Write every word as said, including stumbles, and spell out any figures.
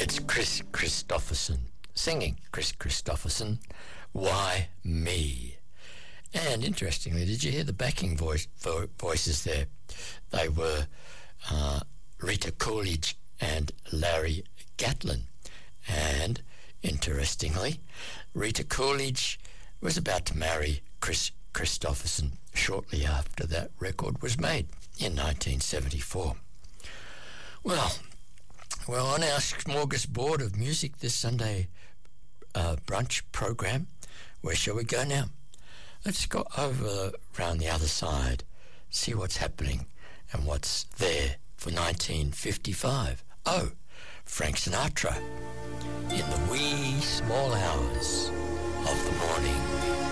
It's Kris Kristofferson singing. Kris Kristofferson, Why Me? And interestingly, did you hear the backing voice vo- voices there? They were uh, Rita Coolidge and Larry Gatlin. And interestingly, Rita Coolidge was about to marry Kris Kristofferson shortly after that record was made in nineteen seventy-four. Well, well, on our smorgasbord of music this Sunday uh, brunch program, where shall we go now? Let's go over around the other side, see what's happening and what's there for nineteen fifty-five. Oh, Frank Sinatra, in the wee small hours of the morning.